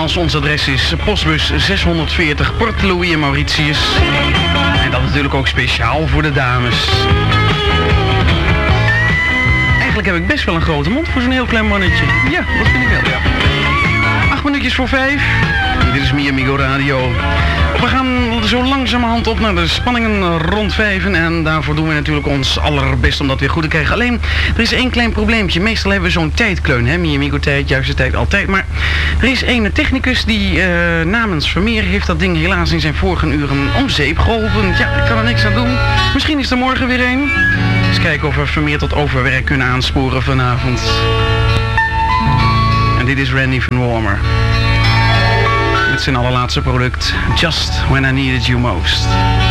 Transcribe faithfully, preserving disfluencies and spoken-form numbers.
Nogmaals, ons adres is postbus zeshonderdveertig Port Louis en Mauritius. En dat natuurlijk ook speciaal voor de dames. Eigenlijk heb ik best wel een grote mond voor zo'n heel klein mannetje. Ja, dat vind ik wel, ja. Acht minuutjes voor vijf. Dit is Mi Amigo Radio. We gaan zo langzamerhand op naar de spanningen rond vijven. En daarvoor doen we natuurlijk ons allerbest om dat weer goed te krijgen. Alleen, er is één klein probleempje. Meestal hebben we zo'n tijdkleun, hè. Mi Amigo tijd, juiste tijd, altijd. Maar er is één technicus die uh, namens Vermeer heeft dat ding helaas in zijn vorige uren om zeep geholpen. Ja, ik kan er niks aan doen. Misschien is er morgen weer één. Eens kijken of we Vermeer tot overwerk kunnen aansporen vanavond. En dit is Randy van Warmer. Met zijn allerlaatste product, Just When I Needed You Most.